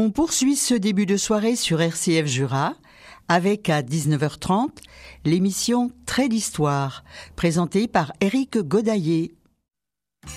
On poursuit ce début de soirée sur RCF Jura avec à 19h30 l'émission Trait d'Histoire, présentée par Éric Godaillé.